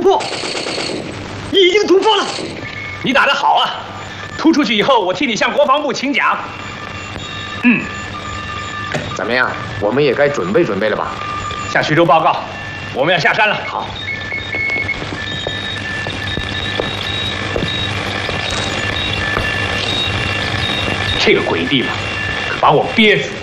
破，已经突破了。你打得好啊！突出去以后，我替你向国防部请奖。 怎么样？我们也该准备准备了吧？ 向徐州报告，我们要下山了。 好。 这个鬼地方，可把我憋死。